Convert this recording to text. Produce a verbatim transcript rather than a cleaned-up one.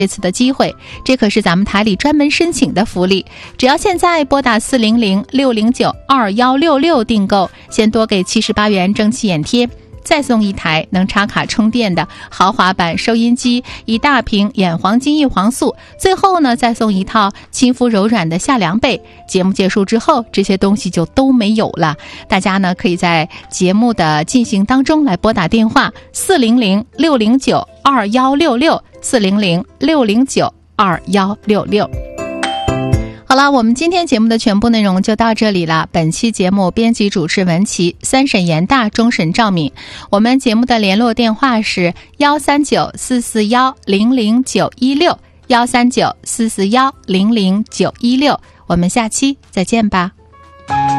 这次的机会，这可是咱们台里专门申请的福利。只要现在拨打四零零六零九二一六六订购，先多给七十八元蒸汽眼贴，再送一台能插卡充电的豪华版收音机，一大瓶眼黄金叶黄素，最后呢再送一套亲肤柔软的夏凉被。节目结束之后，这些东西就都没有了。大家呢可以在节目的进行当中来拨打电话四零零六零九二一六六四零零六零九二一六六。好了，我们今天节目的全部内容就到这里了。本期节目编辑主持文琪，三审严大，终审赵敏。我们节目的联络电话是幺三九四四幺零零九一六幺三九四四幺零零九一六。我们下期再见吧。